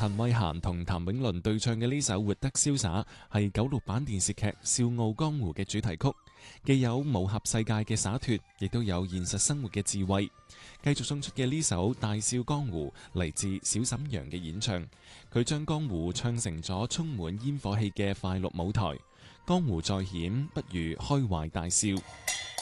陳慧嫻同譚詠麟對唱嘅呢首《活得瀟灑》係96版電視劇《笑傲江湖》嘅主題曲，既有武俠世界嘅灑脫，亦都有現實生活嘅智慧。繼續送出嘅呢首《大笑江湖》嚟自小沈陽嘅演唱，佢將江湖唱成咗充滿煙火氣嘅快樂舞台。江湖再險，不如開懷大笑。